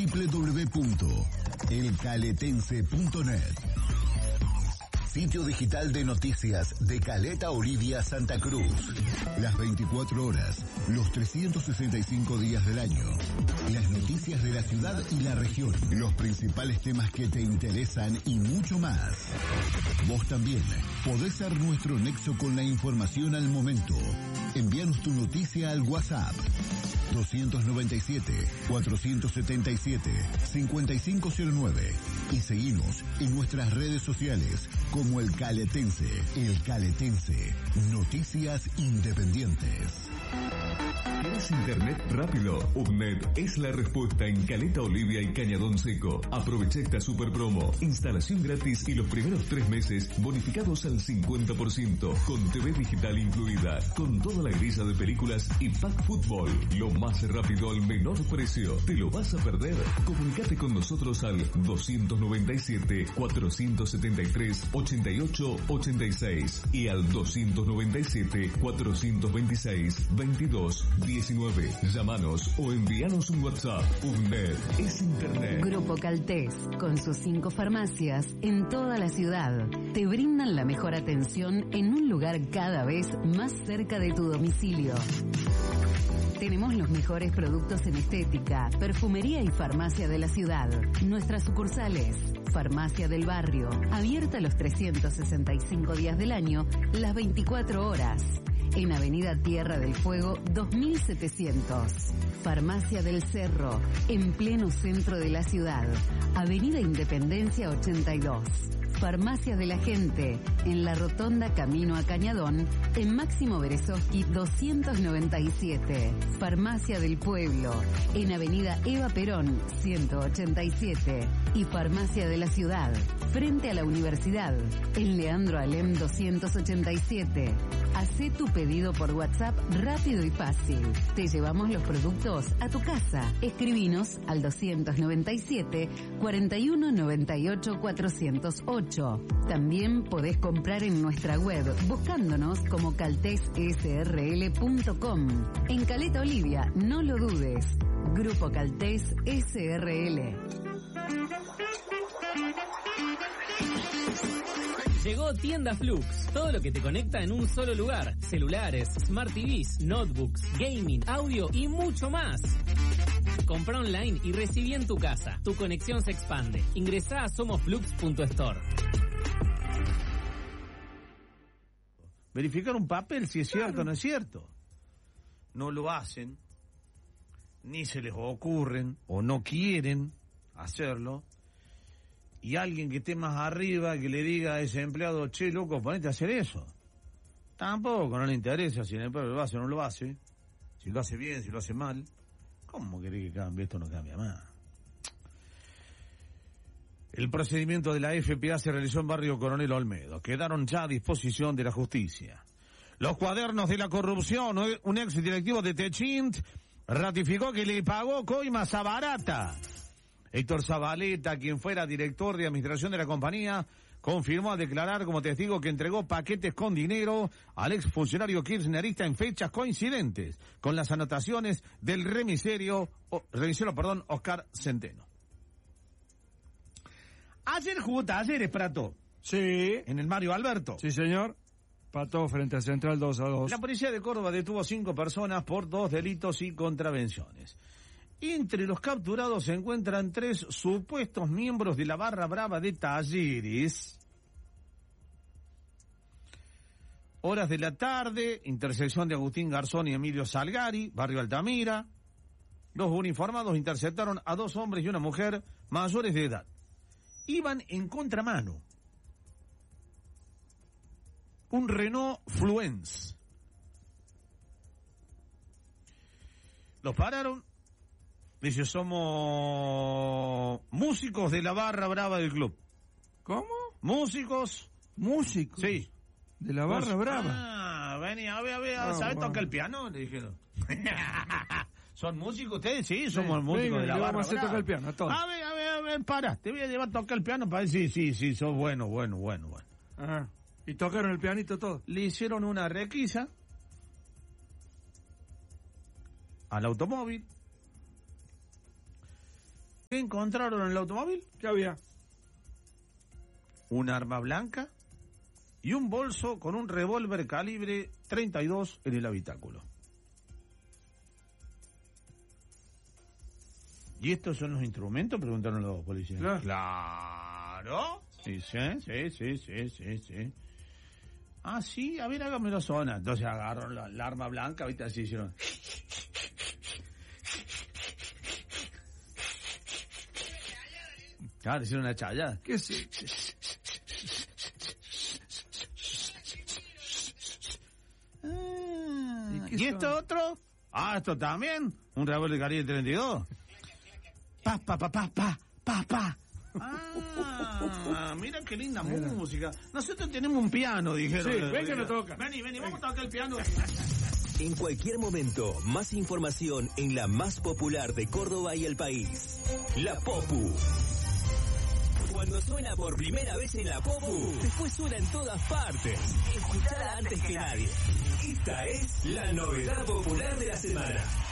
www.elcaletense.net. Sitio digital de noticias de Caleta Olivia, Santa Cruz. Las 24 horas, los 365 días del año. Las noticias de la ciudad y la región. Los principales temas que te interesan y mucho más. Vos también podés ser nuestro nexo con la información al momento. Envíanos tu noticia al WhatsApp 297-477-5509 y seguinos en nuestras redes sociales como El Caletense. El Caletense, noticias independientes. ¿Quieres internet rápido? UPNET es la respuesta en Caleta Olivia y Cañadón Seco. Aprovecha esta super promo. Instalación gratis y los primeros 3 meses bonificados al 50%, con TV digital incluida, con toda la grilla de películas y pack fútbol. Lo más rápido al menor precio. ¿Te lo vas a perder? Comunicate con nosotros al 297-473-8886 y al 297-426-2219. Llámanos o envíanos un WhatsApp. UNED es internet. Grupo Caltés, con sus 5 farmacias en toda la ciudad, te brindan la mejor atención en un lugar cada vez más cerca de tu domicilio. Tenemos los mejores productos en estética, perfumería y farmacia de la ciudad. Nuestras sucursales: Farmacia del Barrio, abierta los 365 días del año, las 24 horas. En Avenida Tierra del Fuego 2700. Farmacia del Cerro, en pleno centro de la ciudad. Avenida Independencia 82. Farmacia de la Gente, en la Rotonda Camino a Cañadón, en Máximo Berezovsky 297. Farmacia del Pueblo, en Avenida Eva Perón 187. Y Farmacia de la Ciudad, frente a la Universidad, en Leandro Alem 287. Hacé tu pedido por WhatsApp rápido y fácil. Te llevamos los productos a tu casa. Escribinos al 297 41 98 408. También podés comprar en nuestra web buscándonos como caltessrl.com. En Caleta Olivia, no lo dudes. Grupo Caltés SRL. Llegó Tienda Flux, todo lo que te conecta en un solo lugar. Celulares, Smart TVs, notebooks, gaming, audio y mucho más. Compra online y recibí en tu casa. Tu conexión se expande. Ingresá a somosflux.store. Verificar un papel si es cierto o no es cierto. No lo hacen, ni se les ocurren o no quieren hacerlo. Y alguien que esté más arriba que le diga a ese empleado: che, loco, ponete a hacer eso. Tampoco, no le interesa si el empleado lo hace o no lo hace. Si lo hace bien, si lo hace mal. ¿Cómo querés que cambie? Esto no cambia más. El procedimiento de la FPA se realizó en Barrio Coronel Olmedo. Quedaron ya a disposición de la justicia. Los cuadernos de la corrupción. Un ex directivo de Techint ratificó que le pagó coimas a Barata. Héctor Zabaleta, quien fuera director de administración de la compañía, confirmó al declarar como testigo que entregó paquetes con dinero al exfuncionario kirchnerista en fechas coincidentes con las anotaciones del remisero, Oscar Centeno. Ayer jugó Talleres, Prato. Sí. En el Mario Alberto. Sí, señor. Pató frente a Central 2-2. La policía de Córdoba detuvo 5 personas por 2 delitos y contravenciones. Entre los capturados se encuentran 3 supuestos miembros de la barra brava de Talleres. Horas de la tarde, intersección de Agustín Garzón y Emilio Salgari, barrio Altamira. Los uniformados interceptaron a 2 hombres y una mujer mayores de edad. Iban en contramano. Un Renault Fluence. Los pararon. Dice: somos músicos de la barra brava del club. ¿Cómo? Músicos. ¿Músicos? Sí. De la barra brava. Ah, vení, a ver, ¿sabes tocar el piano? Le dijeron. ¿Son músicos ustedes? Sí, somos músicos de la barra brava. Tocar el piano, a todos. A ver, para, te voy a llevar a tocar el piano para ver sí, sos bueno. Ajá. ¿Y tocaron el pianito todo? Le hicieron una requisa al automóvil. ¿Qué encontraron en el automóvil? ¿Qué había? Un arma blanca y un bolso con un revólver calibre 32 en el habitáculo. ¿Y estos son los instrumentos? Preguntaron los policías. Claro. Sí. Ah, sí, a ver, hágame la zona. Entonces agarraron la arma blanca, ahorita así hicieron. Claro, hicieron una chayada. ¿Qué es? ¿Y esto otro? Ah, esto también. Un revólver de calibre 32. Pa. Ah, mira qué linda música. Nosotros tenemos un piano, dijeron. Sí, ven que nos toca. Vení, vamos a tocar el piano. En cualquier momento, más información en la más popular de Córdoba y el país. La Popu. Cuando suena por primera vez en la Popu, después suena en todas partes. Escuchala antes que nadie. Esta es la novedad popular de la semana.